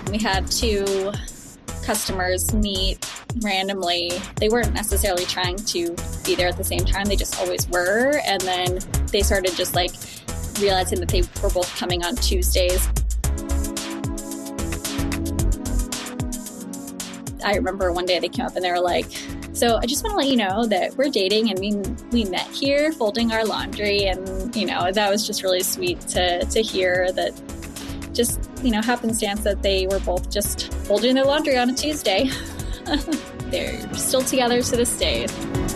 We had two customers meet randomly. They weren't necessarily trying to be there at the same time. They just always were. And then they started just like realizing that they were both coming on Tuesdays. I remember one day they came up and they were like, so I just want to let you know that we're dating and we met here folding our laundry. And, that was just really sweet to hear that just, happenstance that they were both just folding their laundry on a Tuesday. They're still together to this day.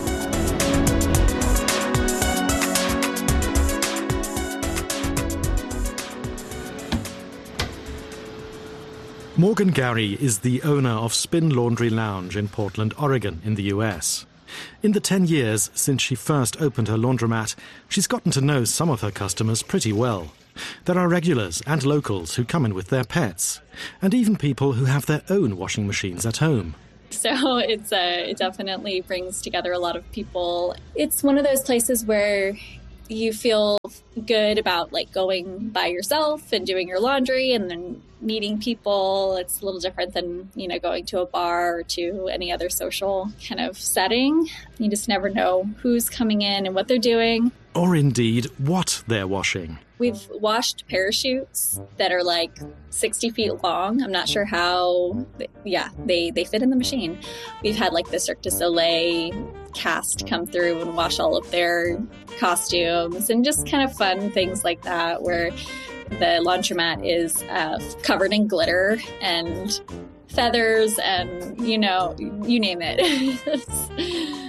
Morgan Gary is the owner of Spin Laundry Lounge in Portland, Oregon, in the US. In the 10 years since she first opened her laundromat, she's gotten to know some of her customers pretty well. There are regulars and locals who come in with their pets, and even people who have their own washing machines at home. So it definitely brings together a lot of people. It's one of those places where you feel good about like going by yourself and doing your laundry and then meeting people. It's a little different than, going to a bar or to any other social kind of setting. You just never know who's coming in and what they're doing. Or indeed, what they're washing. We've washed parachutes that are like 60 feet long. I'm not sure how, they fit in the machine. We've had like the Cirque du Soleil cast come through and wash all of their costumes and just kind of fun things like that where the laundromat is covered in glitter and feathers and, you name it.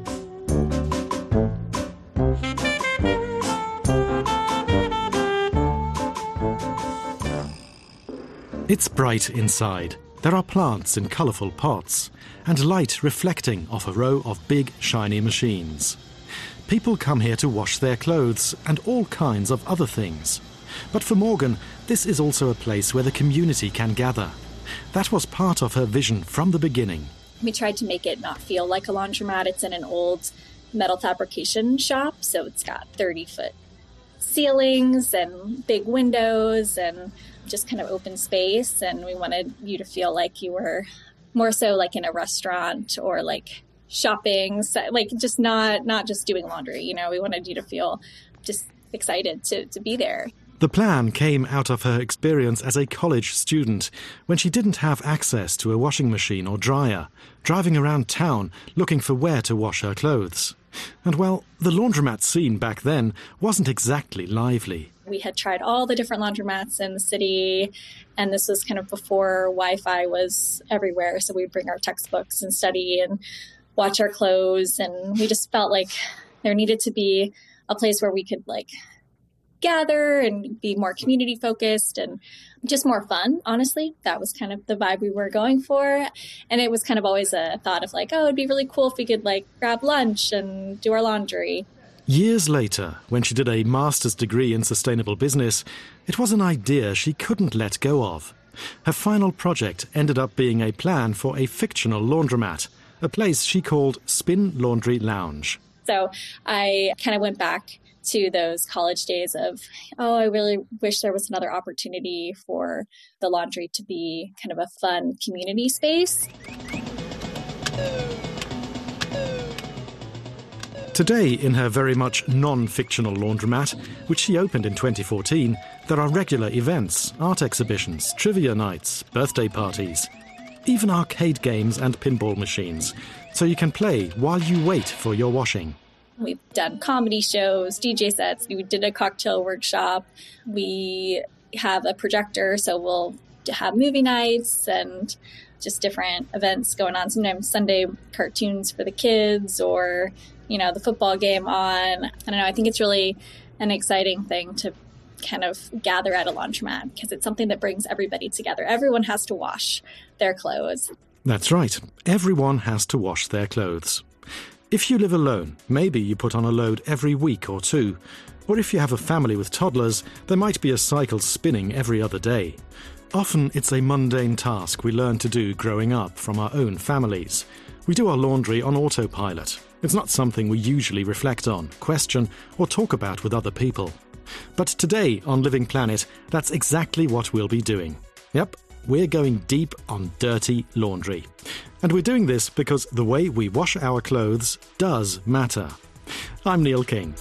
It's bright inside. There are plants in colourful pots and light reflecting off a row of big, shiny machines. People come here to wash their clothes and all kinds of other things. But for Morgan, this is also a place where the community can gather. That was part of her vision from the beginning. We tried to make it not feel like a laundromat. It's in an old metal fabrication shop, so it's got 30-foot ceilings and big windows and just kind of open space. And we wanted you to feel like you were more so like in a restaurant or like shopping, like just not just doing laundry. We wanted you to feel just excited to be there. The plan came out of her experience as a college student when she didn't have access to a washing machine or dryer, driving around town looking for where to wash her clothes. And well, the laundromat scene back then wasn't exactly lively. We had tried all the different laundromats in the city, and this was kind of before Wi-Fi was everywhere. So we'd bring our textbooks and study and watch our clothes. And we just felt like there needed to be a place where we could like gather and be more community focused and just more fun. Honestly, that was kind of the vibe we were going for. And it was kind of always a thought of like, oh, it'd be really cool if we could like grab lunch and do our laundry. Years later, when she did a master's degree in sustainable business, it was an idea she couldn't let go of. Her final project ended up being a plan for a fictional laundromat, a place she called Spin Laundry Lounge. So I kind of went back to those college days of, I really wish there was another opportunity for the laundry to be kind of a fun community space. Today, in her very much non-fictional laundromat, which she opened in 2014, there are regular events, art exhibitions, trivia nights, birthday parties, even arcade games and pinball machines, so you can play while you wait for your washing. We've done comedy shows, DJ sets. We did a cocktail workshop. We have a projector, so we'll have movie nights and just different events going on. Sometimes Sunday cartoons for the kids or, the football game on. I don't know. I think it's really an exciting thing to kind of gather at a laundromat because it's something that brings everybody together. Everyone has to wash their clothes. That's right. Everyone has to wash their clothes. If you live alone, maybe you put on a load every week or two. Or if you have a family with toddlers, there might be a cycle spinning every other day. Often it's a mundane task we learn to do growing up from our own families. We do our laundry on autopilot. It's not something we usually reflect on, question, or talk about with other people. But today on Living Planet, that's exactly what we'll be doing. Yep, we're going deep on dirty laundry. And we're doing this because the way we wash our clothes does matter. I'm Neil King.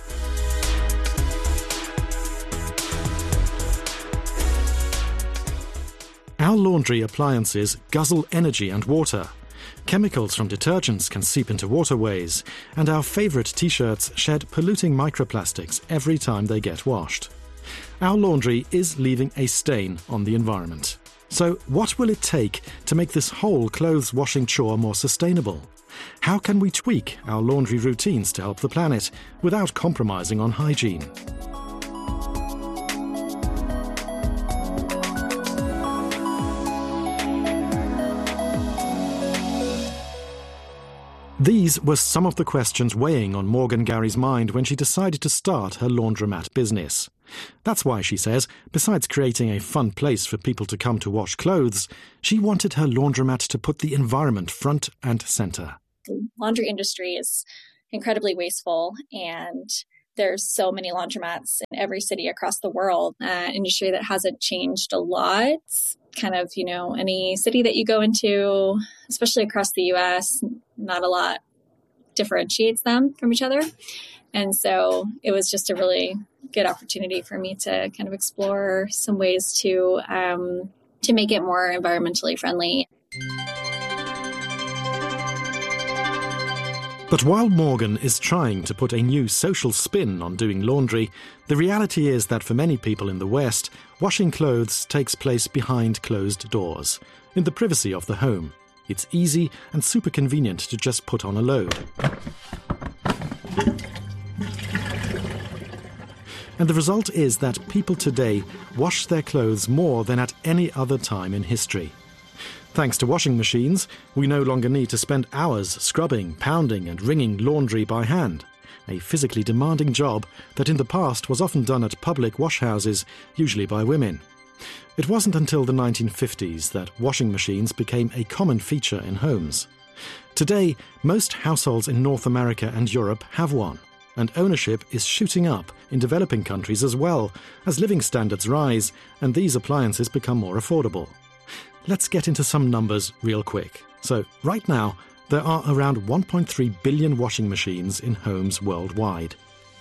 Our laundry appliances guzzle energy and water. Chemicals from detergents can seep into waterways, and our favourite t-shirts shed polluting microplastics every time they get washed. Our laundry is leaving a stain on the environment. So what will it take to make this whole clothes washing chore more sustainable? How can we tweak our laundry routines to help the planet without compromising on hygiene? These were some of the questions weighing on Morgan Gary's mind when she decided to start her laundromat business. That's why, she says, besides creating a fun place for people to come to wash clothes, she wanted her laundromat to put the environment front and centre. The laundry industry is incredibly wasteful, and there's so many laundromats in every city across the world. Industry that hasn't changed a lot. Kind of, any city that you go into, especially across the U.S., not a lot differentiates them from each other. And so it was just a really good opportunity for me to kind of explore some ways to make it more environmentally friendly. But while Morgan is trying to put a new social spin on doing laundry, the reality is that for many people in the West, washing clothes takes place behind closed doors, in the privacy of the home. It's easy and super convenient to just put on a load. And the result is that people today wash their clothes more than at any other time in history. Thanks to washing machines, we no longer need to spend hours scrubbing, pounding and wringing laundry by hand, a physically demanding job that in the past was often done at public washhouses, usually by women. It wasn't until the 1950s that washing machines became a common feature in homes. Today, most households in North America and Europe have one, and ownership is shooting up in developing countries as well, as living standards rise and these appliances become more affordable. Let's get into some numbers real quick. So, right now, there are around 1.3 billion washing machines in homes worldwide.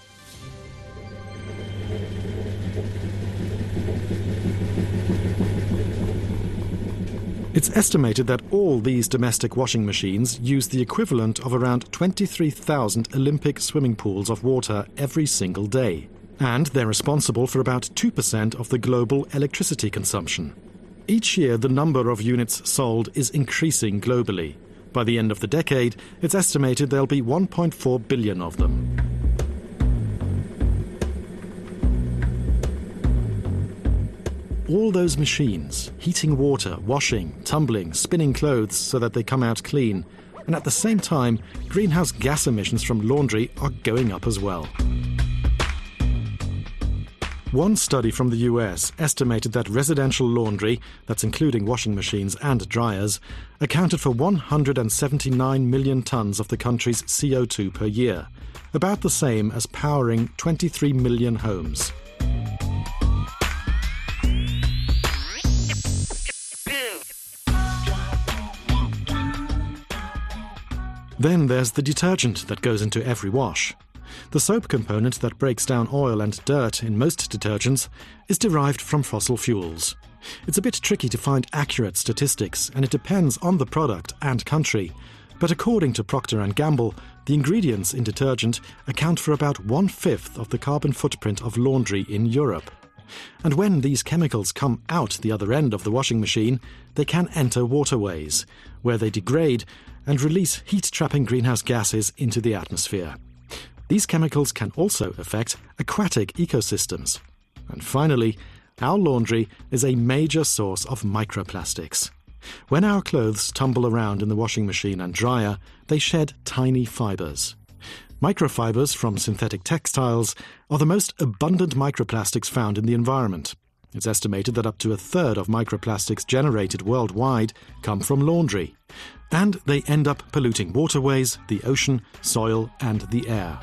It's estimated that all these domestic washing machines use the equivalent of around 23,000 Olympic swimming pools of water every single day. And they're responsible for about 2% of the global electricity consumption. Each year, the number of units sold is increasing globally. By the end of the decade, it's estimated there'll be 1.4 billion of them. All those machines, heating water, washing, tumbling, spinning clothes so that they come out clean. And at the same time, greenhouse gas emissions from laundry are going up as well. One study from the US estimated that residential laundry, that's including washing machines and dryers, accounted for 179 million tonnes of the country's CO2 per year, about the same as powering 23 million homes. Then there's the detergent that goes into every wash. The soap component that breaks down oil and dirt in most detergents is derived from fossil fuels. It's a bit tricky to find accurate statistics, and it depends on the product and country. But according to Procter & Gamble, the ingredients in detergent account for about 1/5 of the carbon footprint of laundry in Europe. And when these chemicals come out the other end of the washing machine, they can enter waterways, where they degrade and release heat-trapping greenhouse gases into the atmosphere. These chemicals can also affect aquatic ecosystems. And finally, our laundry is a major source of microplastics. When our clothes tumble around in the washing machine and dryer, they shed tiny fibres. Microfibres from synthetic textiles are the most abundant microplastics found in the environment. It's estimated that up to 1/3 of microplastics generated worldwide come from laundry. And they end up polluting waterways, the ocean, soil, and the air.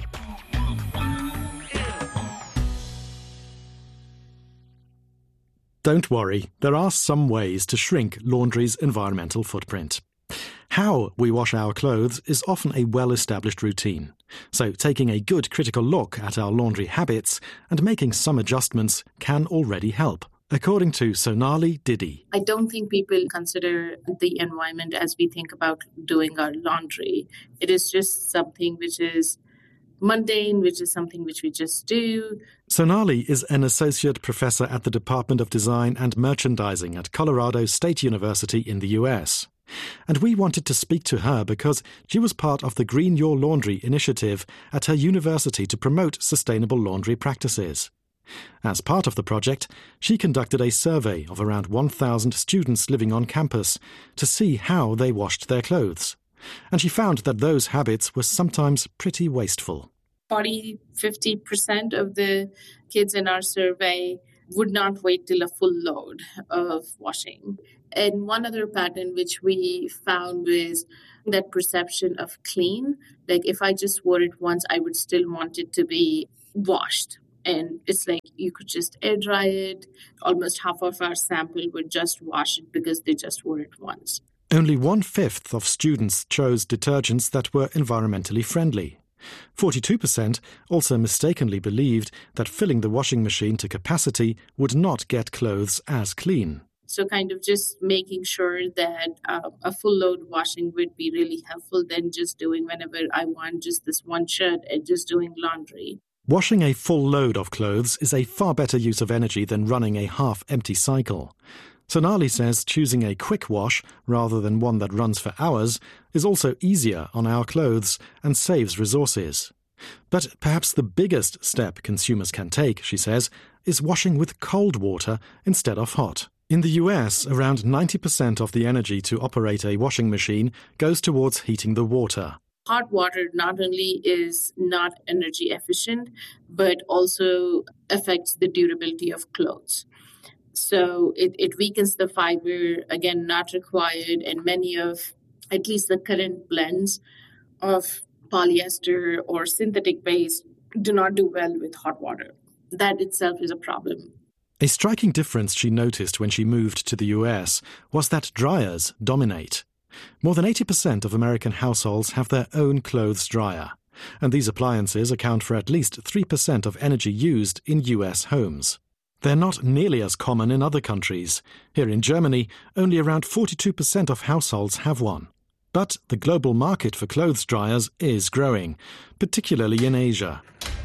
Don't worry, there are some ways to shrink laundry's environmental footprint. How we wash our clothes is often a well-established routine. So taking a good critical look at our laundry habits and making some adjustments can already help, according to Sonali Diddy. I don't think people consider the environment as we think about doing our laundry. It is just something which is mundane, which is something which we just do. Sonali is an associate professor at the Department of Design and Merchandising at Colorado State University in the US. And we wanted to speak to her because she was part of the Green Your Laundry initiative at her university to promote sustainable laundry practices. As part of the project, she conducted a survey of around 1,000 students living on campus to see how they washed their clothes. And she found that those habits were sometimes pretty wasteful. 40-50% of the kids in our survey would not wait till a full load of washing. And one other pattern which we found was that perception of clean. Like if I just wore it once, I would still want it to be washed. And it's like you could just air dry it. Almost half of our sample would just wash it because they just wore it once. Only 1/5 of students chose detergents that were environmentally friendly. 42% also mistakenly believed that filling the washing machine to capacity would not get clothes as clean. So kind of just making sure that a full load washing would be really helpful than just doing whenever I want just this one shirt and just doing laundry. Washing a full load of clothes is a far better use of energy than running a half-empty cycle. Sonali says choosing a quick wash rather than one that runs for hours is also easier on our clothes and saves resources. But perhaps the biggest step consumers can take, she says, is washing with cold water instead of hot. In the US, around 90% of the energy to operate a washing machine goes towards heating the water. Hot water not only is not energy efficient, but also affects the durability of clothes. So it weakens the fiber, again, not required, and many of, at least the current blends of polyester or synthetic base do not do well with hot water. That itself is a problem. A striking difference she noticed when she moved to the US was that dryers dominate. More than 80% of American households have their own clothes dryer, and these appliances account for at least 3% of energy used in US homes. They're not nearly as common in other countries. Here in Germany, only around 42% of households have one. But the global market for clothes dryers is growing, particularly in Asia.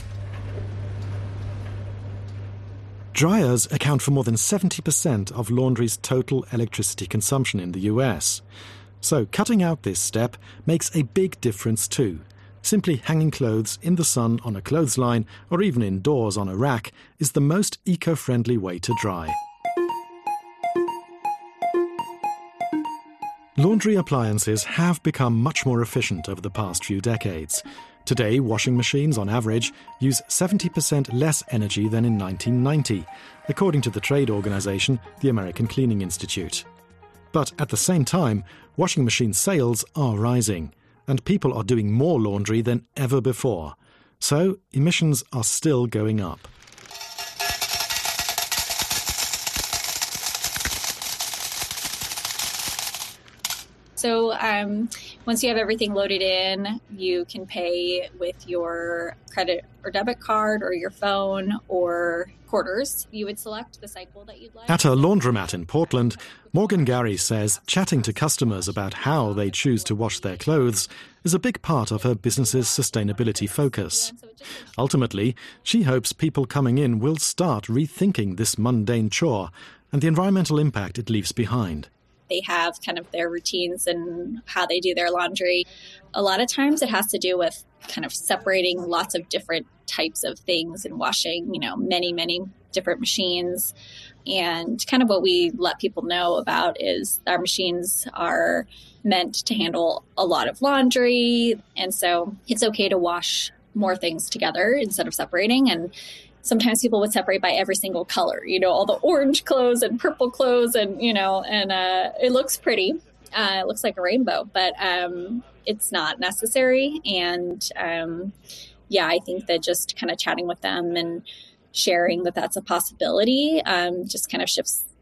Dryers account for more than 70% of laundry's total electricity consumption in the US. So cutting out this step makes a big difference too. Simply hanging clothes in the sun on a clothesline or even indoors on a rack is the most eco-friendly way to dry. Laundry appliances have become much more efficient over the past few decades. Today, washing machines on average use 70% less energy than in 1990, according to the trade organization, the American Cleaning Institute. But at the same time, washing machine sales are rising, and people are doing more laundry than ever before. So emissions are still going up. So once you have everything loaded in, you can pay with your credit or debit card or your phone or quarters. You would select the cycle that you'd like. At her laundromat in Portland, Morgan Gary says chatting to customers about how they choose to wash their clothes is a big part of her business's sustainability focus. Ultimately, she hopes people coming in will start rethinking this mundane chore and the environmental impact it leaves behind. They have kind of their routines and how they do their laundry. A lot of times it has to do with kind of separating lots of different types of things and washing, many, many different machines. And kind of what we let people know about is our machines are meant to handle a lot of laundry. And so it's okay to wash more things together instead of separating. And sometimes people would separate by every single color, all the orange clothes and purple clothes and it looks pretty. It looks like a rainbow, but it's not necessary. And I think that just kind of chatting with them and sharing that that's a possibility just kind of shifts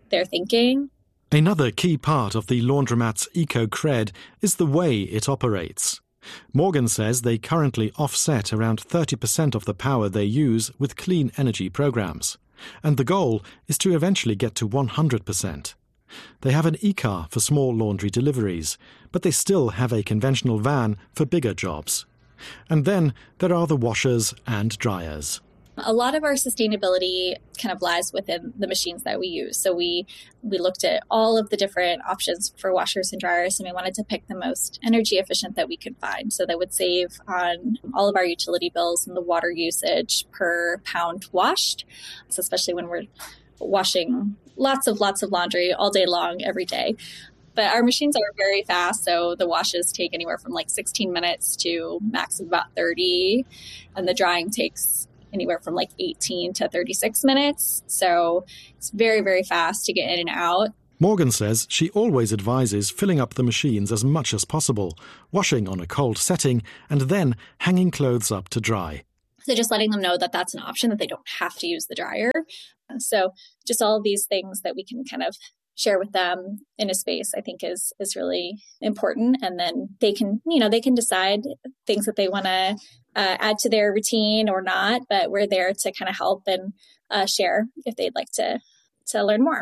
their thinking. Another key part of the laundromat's eco-cred is the way it operates. Morgan says they currently offset around 30% of the power they use with clean energy programs, and the goal is to eventually get to 100%. They have an e-car for small laundry deliveries, but they still have a conventional van for bigger jobs. And then there are the washers and dryers. A lot of our sustainability kind of lies within the machines that we use. So we looked at all of the different options for washers and dryers, and we wanted to pick the most energy efficient that we could find. So that would save on all of our utility bills and the water usage per pound washed. So especially when we're washing lots of laundry all day long, every day. But our machines are very fast, so the washes take anywhere from like 16 minutes to max of about 30, and the drying takes anywhere from like 18 to 36 minutes. So it's very, very fast to get in and out. Morgan says she always advises filling up the machines as much as possible, washing on a cold setting, and then hanging clothes up to dry. So just letting them know that that's an option, that they don't have to use the dryer. So just all of these things that we can kind of share with them in a space, I think is really important. And then they can decide things that they want to add to their routine or not, but we're there to kind of help and share if they'd like to learn more.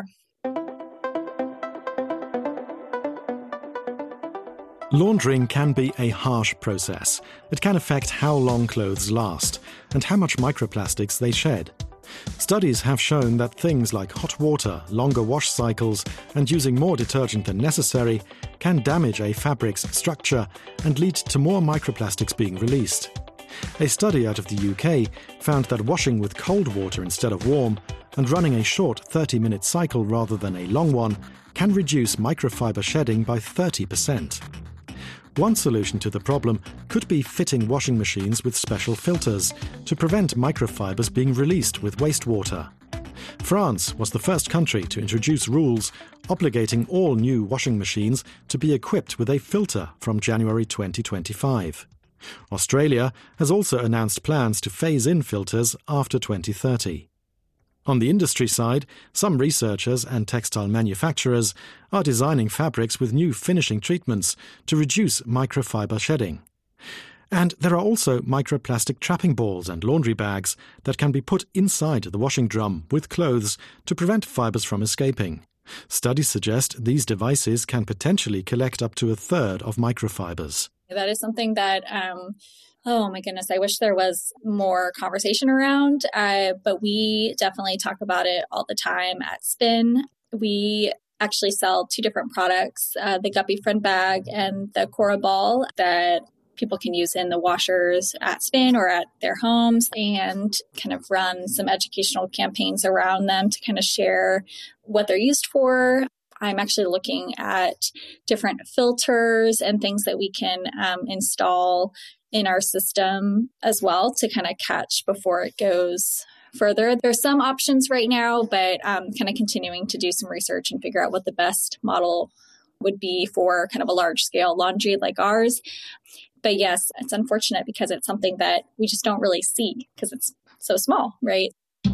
Laundering can be a harsh process. It can affect how long clothes last and how much microplastics they shed. Studies have shown that things like hot water, longer wash cycles, and using more detergent than necessary can damage a fabric's structure and lead to more microplastics being released. A study out of the UK found that washing with cold water instead of warm and running a short 30-minute cycle rather than a long one can reduce microfiber shedding by 30%. One solution to the problem could be fitting washing machines with special filters to prevent microfibers being released with wastewater. France was the first country to introduce rules obligating all new washing machines to be equipped with a filter from January 2025. Australia has also announced plans to phase in filters after 2030. On the industry side, some researchers and textile manufacturers are designing fabrics with new finishing treatments to reduce microfiber shedding. And there are also microplastic trapping balls and laundry bags that can be put inside the washing drum with clothes to prevent fibers from escaping. Studies suggest these devices can potentially collect up to a third of microfibers. That is something that oh my goodness, I wish there was more conversation around, but we definitely talk about it all the time at Spin. We actually sell two different products, the Guppy Friend Bag and the Cora Ball, that people can use in the washers at Spin or at their homes, and kind of run some educational campaigns around them to kind of share what they're used for. I'm actually looking at different filters and things that we can install in our system as well to kind of catch before it goes further. There's some options right now, but kind of continuing to do some research and figure out what the best model would be for kind of a large scale laundry like ours. But yes, it's unfortunate because it's something that we just don't really see because it's so small, right?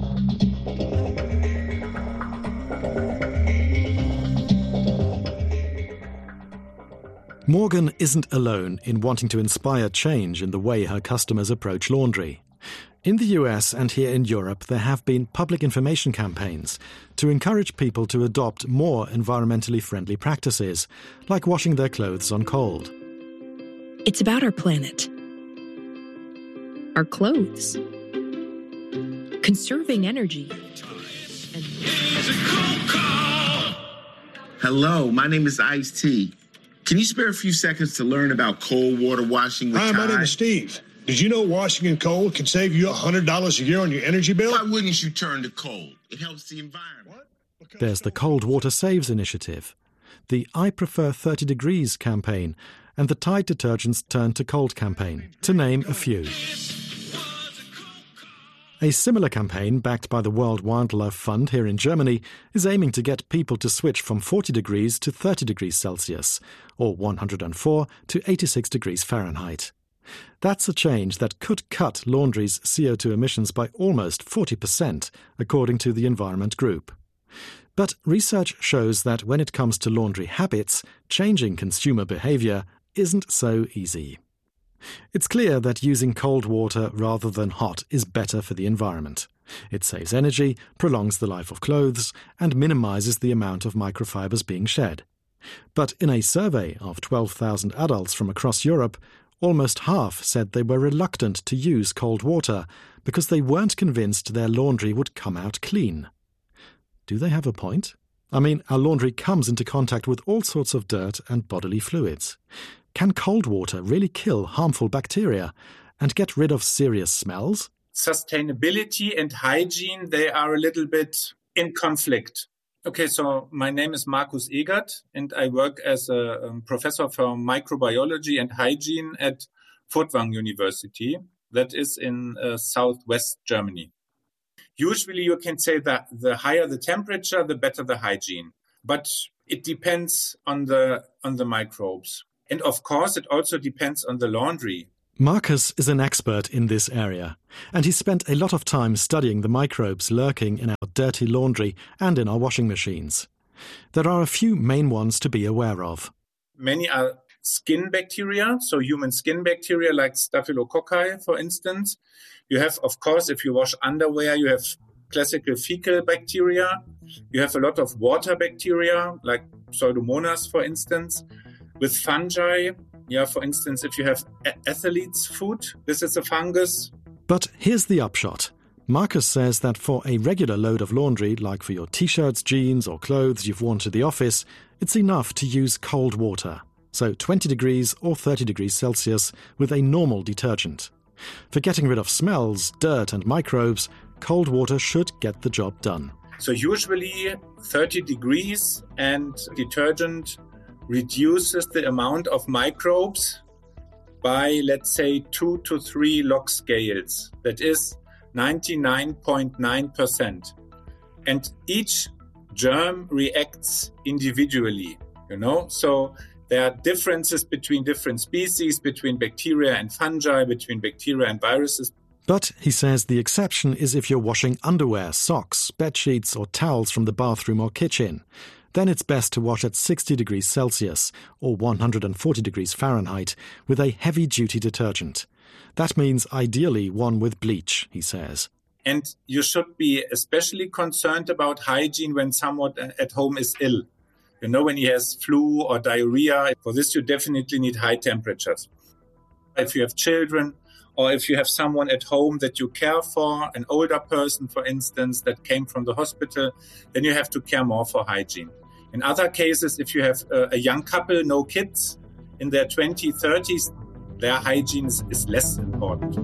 Morgan isn't alone in wanting to inspire change in the way her customers approach laundry. In the US and here in Europe, there have been public information campaigns to encourage people to adopt more environmentally friendly practices, like washing their clothes on cold. It's about our planet, our clothes, conserving energy. Hello, my name is Ice-T. Can you spare a few seconds to learn about cold water washing with Tide? Hi, my name is Steve. Did you know washing in cold can save you $100 a year on your energy bill? Why wouldn't you turn to cold? It helps the environment. There's the Cold Water Saves initiative, the I Prefer 30 Degrees campaign, and the Tide Detergents Turn to Cold campaign, to name a few. A similar campaign, backed by the World Wildlife Fund here in Germany, is aiming to get people to switch from 40 degrees to 30 degrees Celsius, or 104 to 86 degrees Fahrenheit. That's a change that could cut laundry's CO2 emissions by almost 40%, according to the Environment Group. But research shows that when it comes to laundry habits, changing consumer behaviour isn't so easy. It's clear that using cold water rather than hot is better for the environment. It saves energy, prolongs the life of clothes, and minimises the amount of microfibers being shed. But in a survey of 12,000 adults from across Europe, almost half said they were reluctant to use cold water because they weren't convinced their laundry would come out clean. Do they have a point? I mean, our laundry comes into contact with all sorts of dirt and bodily fluids. Can cold water really kill harmful bacteria and get rid of serious smells? Sustainability and hygiene, they are a little bit in conflict. Okay, so my name is Markus Egert, and I work as a professor for microbiology and hygiene at Furtwang University. That is in southwest Germany. Usually you can say that the higher the temperature, the better the hygiene. But it depends on the microbes. And of course, it also depends on the laundry. Markus is an expert in this area, and he spent a lot of time studying the microbes lurking in our dirty laundry and in our washing machines. There are a few main ones to be aware of. Many are skin bacteria, so human skin bacteria like Staphylococci, for instance. You have, of course, if you wash underwear, you have classical fecal bacteria. You have a lot of water bacteria like Pseudomonas, for instance. With fungi, for instance, if you have athlete's foot, this is a fungus. But here's the upshot. Markus says that for a regular load of laundry, like for your t-shirts, jeans or clothes you've worn to the office, it's enough to use cold water. So 20 degrees or 30 degrees Celsius with a normal detergent. For getting rid of smells, dirt and microbes, cold water should get the job done. So usually 30 degrees and detergent reduces the amount of microbes by, let's say, 2 to 3 log scales. That is 99.9%. And each germ reacts individually, So there are differences between different species, between bacteria and fungi, between bacteria and viruses. But, he says, the exception is if you're washing underwear, socks, bedsheets or towels from the bathroom or kitchen. Then it's best to wash at 60 degrees Celsius or 140 degrees Fahrenheit with a heavy-duty detergent. That means ideally one with bleach, he says. And you should be especially concerned about hygiene when someone at home is ill. When he has flu or diarrhea. For this, you definitely need high temperatures. If you have children or if you have someone at home that you care for, an older person, for instance, that came from the hospital, then you have to care more for hygiene. In other cases, if you have a young couple, no kids, in their 20s, 30s, their hygiene is less important.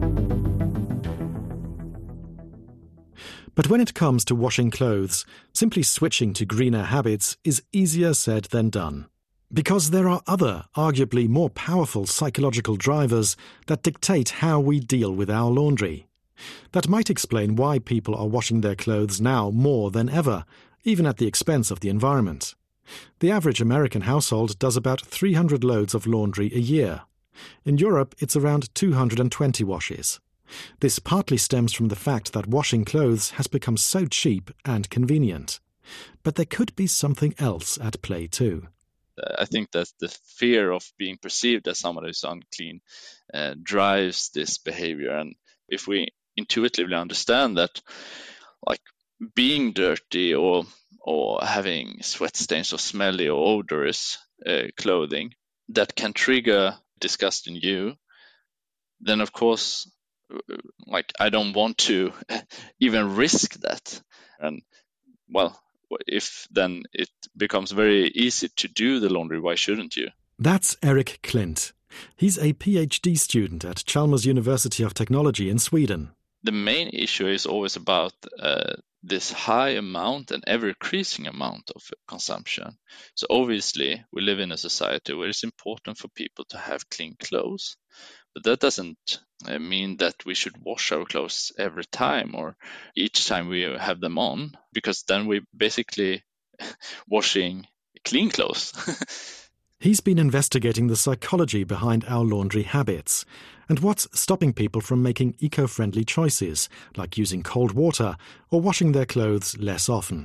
But when it comes to washing clothes, simply switching to greener habits is easier said than done. Because there are other, arguably more powerful psychological drivers that dictate how we deal with our laundry. That might explain why people are washing their clothes now more than ever, even at the expense of the environment. The average American household does about 300 loads of laundry a year. In Europe, it's around 220 washes. This partly stems from the fact that washing clothes has become so cheap and convenient. But there could be something else at play too. I think that the fear of being perceived as someone who's unclean drives this behavior. And if we intuitively understand that, like being dirty or having sweat stains or smelly or odorous clothing that can trigger disgust in you, then of course, I don't want to even risk that. And well, if then it becomes very easy to do the laundry, why shouldn't you? That's Eric Klint. He's a PhD student at Chalmers University of Technology in Sweden. The main issue is always about this high amount and ever-increasing amount of consumption. So obviously, we live in a society where it's important for people to have clean clothes. But that doesn't mean that we should wash our clothes every time or each time we have them on, because then we're basically washing clean clothes. He's been investigating the psychology behind our laundry habits and what's stopping people from making eco-friendly choices, like using cold water or washing their clothes less often.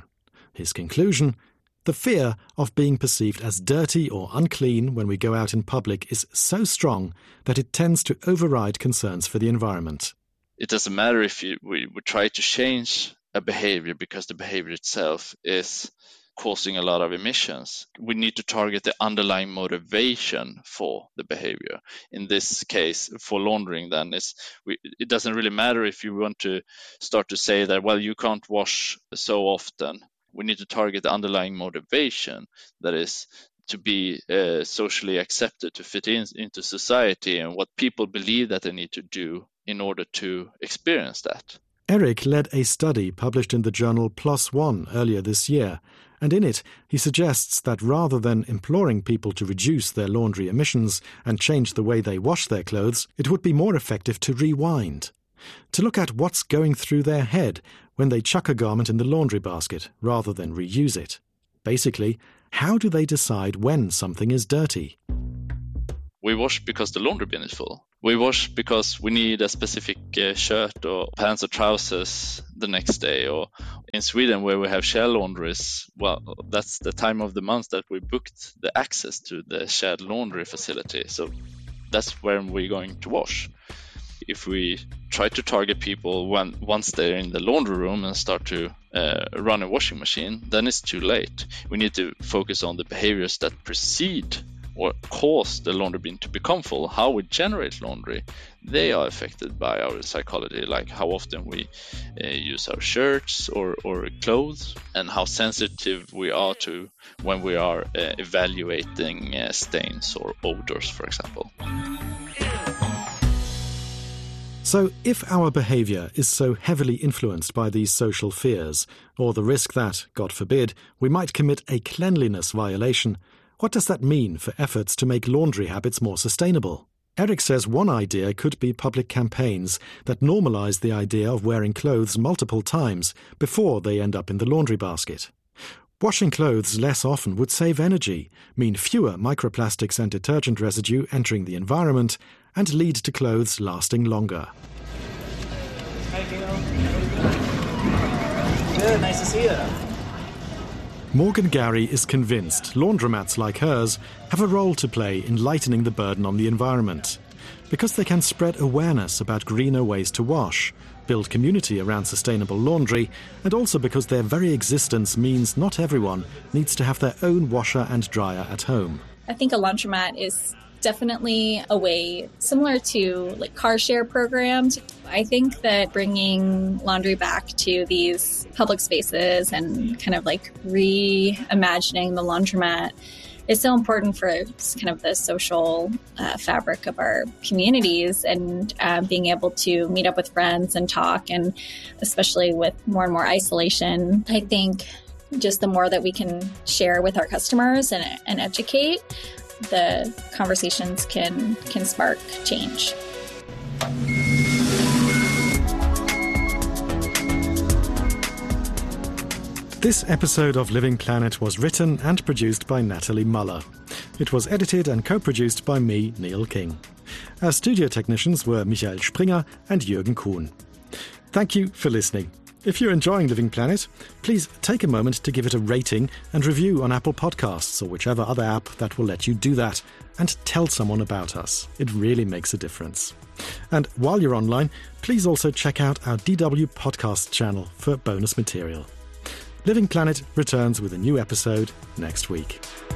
His conclusion: the fear of being perceived as dirty or unclean when we go out in public is so strong that it tends to override concerns for the environment. It doesn't matter if we try to change a behavior because the behavior itself is causing a lot of emissions. We need to target the underlying motivation for the behavior. In this case, for laundering, then it doesn't really matter if you want to start to say that, well, you can't wash so often. We need to target the underlying motivation, that is to be socially accepted, to fit into society, and what people believe that they need to do in order to experience that. Eric led a study published in the journal PLOS ONE earlier this year, and in it he suggests that rather than imploring people to reduce their laundry emissions and change the way they wash their clothes, it would be more effective to rewind, to look at what's going through their head when they chuck a garment in the laundry basket rather than reuse it. Basically, how do they decide when something is dirty? We wash because the laundry bin is full. We wash because we need a specific shirt or pants or trousers the next day. Or in Sweden, where we have shared laundries, well, that's the time of the month that we booked the access to the shared laundry facility. So that's when we're going to wash. If we try to target people once they're in the laundry room and start to run a washing machine, then it's too late. We need to focus on the behaviors that precede or cause the laundry bin to become full, how we generate laundry. They are affected by our psychology, like how often we use our shirts or clothes, and how sensitive we are to when we are evaluating stains or odors, for example. So if our behaviour is so heavily influenced by these social fears, or the risk that, God forbid, we might commit a cleanliness violation, what does that mean for efforts to make laundry habits more sustainable? Eric says one idea could be public campaigns that normalise the idea of wearing clothes multiple times before they end up in the laundry basket. Washing clothes less often would save energy, mean fewer microplastics and detergent residue entering the environment, and lead to clothes lasting longer. Hi, Gail. Good, nice to see you. Morgan Gary is convinced laundromats like hers have a role to play in lightening the burden on the environment, because they can spread awareness about greener ways to wash, build community around sustainable laundry, and also because their very existence means not everyone needs to have their own washer and dryer at home. I think a laundromat is definitely a way similar to like car share programs. I think that bringing laundry back to these public spaces and kind of like reimagining the laundromat is so important for kind of the social fabric of our communities, and being able to meet up with friends and talk, and especially with more and more isolation, I think just the more that we can share with our customers and educate, the conversations can spark change. This episode of Living Planet was written and produced by Natalie Muller. It was edited and co-produced by me, Neil King. Our studio technicians were Michael Springer and Jürgen Kuhn. Thank you for listening. If you're enjoying Living Planet, please take a moment to give it a rating and review on Apple Podcasts or whichever other app that will let you do that, and tell someone about us. It really makes a difference. And while you're online, please also check out our DW podcast channel for bonus material. Living Planet returns with a new episode next week.